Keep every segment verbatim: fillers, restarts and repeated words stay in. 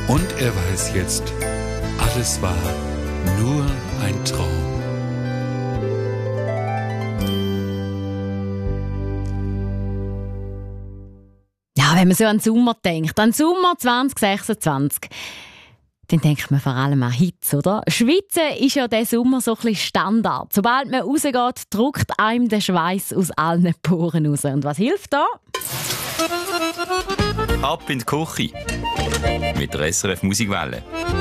Und er weiß jetzt, alles war nur ein Traum. Ja, wenn man so an den Sommer denkt, an den Sommer zwanzig sechsundzwanzig, dann denkt man vor allem an Hitze, oder? Schwitzen ist ja diesen Sommer so ein bisschen Standard. Sobald man rausgeht, drückt einem der Schweiß aus allen Poren raus. Und was hilft da? Ab in die Küche mit der S R F Musikwelle.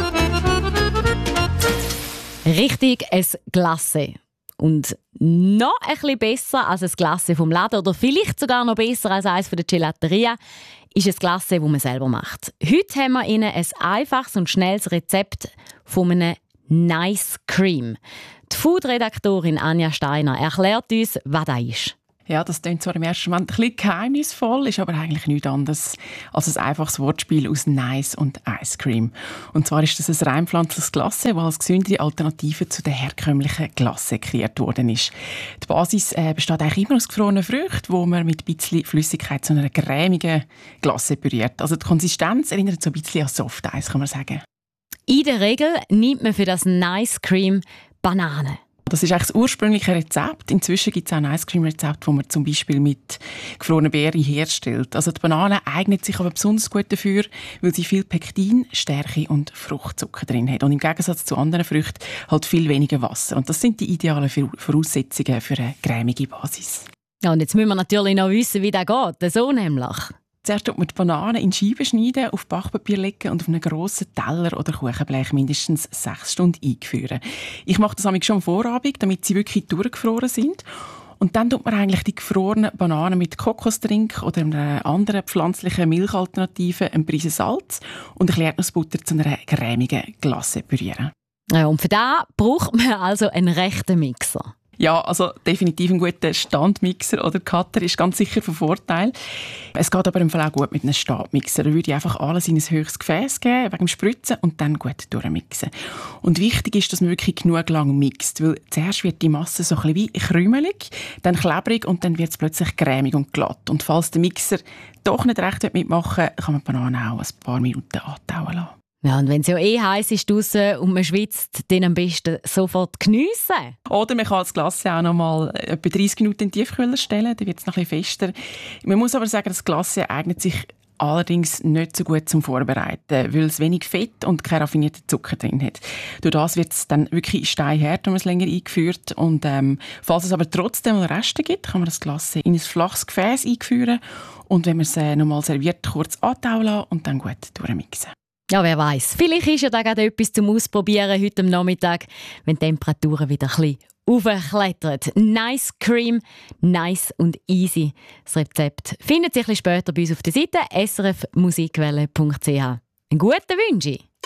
Richtig, ein Glacé. Und noch ein bisschen besser als ein Glacé vom Laden oder vielleicht sogar noch besser als eines von der Gelateria ist ein Glacé, das man selber macht. Heute haben wir Ihnen ein einfaches und schnelles Rezept von einem Nice Cream. Die Food-Redaktorin Anja Steiner erklärt uns, was das ist. Ja, das klingt zwar im ersten Moment ein bisschen geheimnisvoll, ist aber eigentlich nichts anderes als ein einfaches Wortspiel aus Nice und Ice Cream. Und zwar ist das ein rein pflanzliches Glacé, das als gesündere Alternative zu der herkömmlichen Glacé kreiert worden ist. Die Basis äh, besteht eigentlich immer aus gefrorenen Früchten, wo man mit ein bisschen Flüssigkeit zu einer cremigen Glacé püriert. Also die Konsistenz erinnert so ein bisschen an Soft Eis, kann man sagen. In der Regel nimmt man für das Nice Cream Bananen. Das ist eigentlich das ursprüngliche Rezept. Inzwischen gibt es auch ein Ice Cream Rezept, das man zum Beispiel mit gefrorenen Beeren herstellt. Also die Banane eignet sich aber besonders gut dafür, weil sie viel Pektin, Stärke und Fruchtzucker drin hat. Und im Gegensatz zu anderen Früchten halt viel weniger Wasser. Und das sind die idealen Voraussetzungen für eine cremige Basis. Ja, und jetzt müssen wir natürlich noch wissen, wie das geht. So nämlich. Zuerst tut man die Bananen in Scheiben schneiden, auf Backpapier legen und auf einen grossen Teller oder Kuchenblech mindestens sechs Stunden einführen. Ich mache das schon am Vorabend, damit sie wirklich durchgefroren sind. Und dann tut man eigentlich die gefrorenen Bananen mit Kokostrink oder einer anderen pflanzlichen Milchalternative, einem Prise Salz und ein bisschen Erdnussbutter zu einer cremigen Glace pürieren. Ja, und für das braucht man also einen rechten Mixer. Ja, also definitiv ein guter Standmixer oder Cutter ist ganz sicher von Vorteil. Es geht aber im Fall auch gut mit einem Stabmixer. Da würde ich einfach alles in ein höchstes Gefäß geben, wegen dem Spritzen und dann gut durchmixen. Und wichtig ist, dass man wirklich genug lang mixt, weil zuerst wird die Masse so ein bisschen wie krümelig, dann klebrig und dann wird es plötzlich cremig und glatt. Und falls der Mixer doch nicht recht mitmachen will, kann man die Bananen auch ein paar Minuten antauen lassen. Ja, und wenn es ja eh heiß ist draussen und man schwitzt, dann am besten sofort geniessen. Oder man kann das Glas auch noch mal etwa dreißig Minuten in den Tiefkühler stellen, dann wird es noch ein bisschen fester. Man muss aber sagen, das Glas eignet sich allerdings nicht so gut zum Vorbereiten, weil es wenig Fett und kein raffinierter Zucker drin hat. Durch das wird es dann wirklich steinhart, wenn man es länger eingeführt. Und ähm, falls es aber trotzdem mal Reste gibt, kann man das Glas in ein flaches Gefäß einführen und wenn man es äh, noch mal serviert, kurz antauen lassen und dann gut durchmixen. Ja, wer weiß. Vielleicht ist ja da gerade etwas zum Ausprobieren heute am Nachmittag, wenn die Temperaturen wieder ein bisschen aufklettern. Nice Cream, nice und easy. Das Rezept findet sich ein bisschen später bei uns auf der Seite s r f musikwelle punkt c h. Einen guten Wünsche!